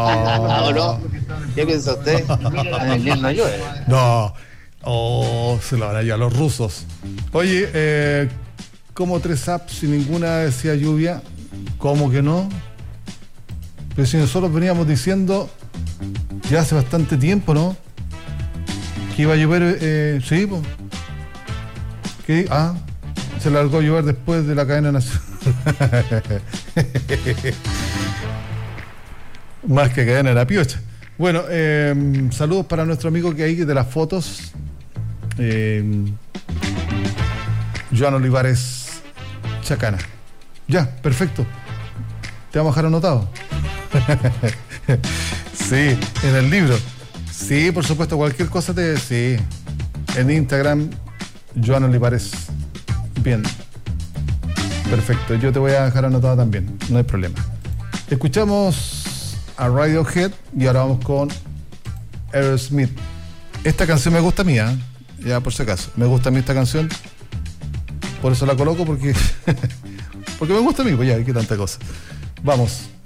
¿O no? ¿Qué piensa usted? En el invierno llueve. No. Oh, se lo van a llevar los rusos. Oye, ¿cómo 3 apps y ninguna decía lluvia? ¿Cómo que no? Pero si nosotros veníamos diciendo ya hace bastante tiempo, ¿no? Que iba a llover, sí, pues. ¿Qué? Se largó a llover después de la cadena nacional. Más que cadena era piocha. Bueno, saludos para nuestro amigo que hay de las fotos. Joan Olivares Chacana. Ya, perfecto. Te vamos a dejar anotado. Sí, en el libro. Sí, por supuesto, cualquier cosa sí. En Instagram, Joan Olivares. Bien. Perfecto, yo te voy a dejar anotado también, no hay problema. Escuchamos a Radiohead y ahora vamos con Aerosmith. Esta canción me gusta a mí, ya por si acaso. Me gusta a mí esta canción. Por eso la coloco, porque me gusta a mí, pues ya, qué tanta cosa. Vamos.